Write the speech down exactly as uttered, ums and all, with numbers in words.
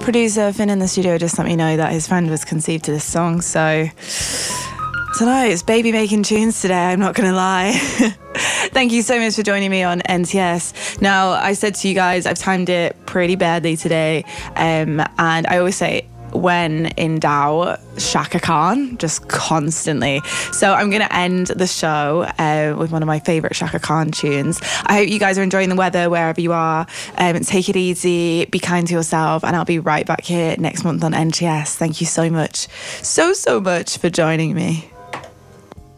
producer Finn in the studio just let me know that his friend was conceived to this song, so I don't know, it's baby making tunes today, I'm not gonna lie. Thank you so much for joining me on N T S. Now, I said to you guys, I've timed it pretty badly today, um, and I always say, when in doubt, Shaka Khan, just constantly. So I'm going to end the show uh, with one of my favourite Shaka Khan tunes. I hope you guys are enjoying the weather wherever you are. Um, take it easy, be kind to yourself, and I'll be right back here next month on N T S. Thank you so much, so, so much for joining me.